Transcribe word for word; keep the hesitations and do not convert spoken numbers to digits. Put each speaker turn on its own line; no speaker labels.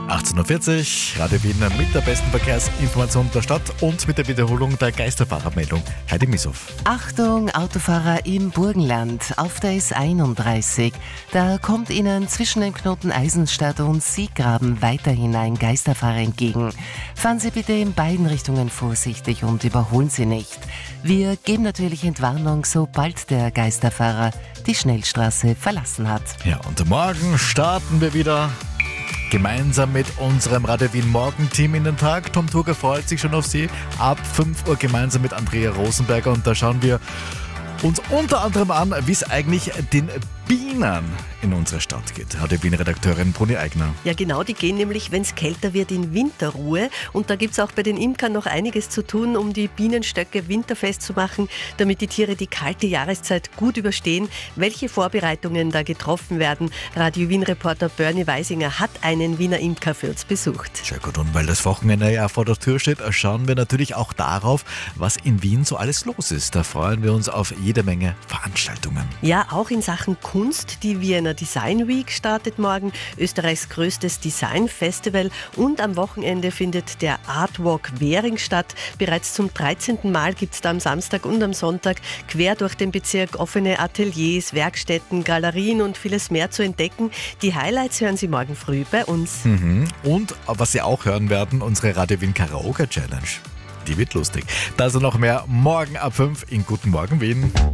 achtzehn Uhr vierzig, Radio Wien mit der besten Verkehrsinformation der Stadt und mit der Wiederholung der Geisterfahrermeldung. Heidi Missoff.
Achtung, Autofahrer im Burgenland auf der S einunddreißig. Da kommt Ihnen zwischen den Knoten Eisenstadt und Sieggraben weiterhin ein Geisterfahrer entgegen. Fahren Sie bitte in beiden Richtungen vorsichtig und überholen Sie nicht. Wir geben natürlich Entwarnung, sobald der Geisterfahrer die Schnellstraße verlassen hat.
Ja, und morgen starten wir wieder gemeinsam mit unserem Radio Wien Morgenteam in den Tag. Tom Turger freut sich schon auf Sie. Ab fünf Uhr gemeinsam mit Andrea Rosenberger. Und da schauen wir uns unter anderem an, wie es eigentlich den Bienen in unserer Stadt geht. Hat die Wien-Redakteurin Bruni Eigner.
Ja genau, die gehen nämlich, wenn es kälter wird, in Winterruhe. Und da gibt es auch bei den Imkern noch einiges zu tun, um die Bienenstöcke winterfest zu machen, damit die Tiere die kalte Jahreszeit gut überstehen. Welche Vorbereitungen da getroffen werden? Radio Wien-Reporter Bernie Weisinger hat einen Wiener Imker für uns besucht.
Sehr gut, und weil das Wochenende ja vor der Tür steht, schauen wir natürlich auch darauf, was in Wien so alles los ist. Da freuen wir uns auf jede Menge Veranstaltungen.
Ja, auch in Sachen Kunst. Die Wiener Design Week startet morgen, Österreichs größtes Designfestival, und am Wochenende findet der Artwalk Währing statt. Bereits zum dreizehnten Mal gibt es da am Samstag und am Sonntag quer durch den Bezirk offene Ateliers, Werkstätten, Galerien und vieles mehr zu entdecken. Die Highlights hören Sie morgen früh bei uns.
Mhm. Und was Sie auch hören werden, unsere Radio Wien Karaoke Challenge. Die wird lustig. Das und noch mehr morgen ab fünf in Guten Morgen Wien.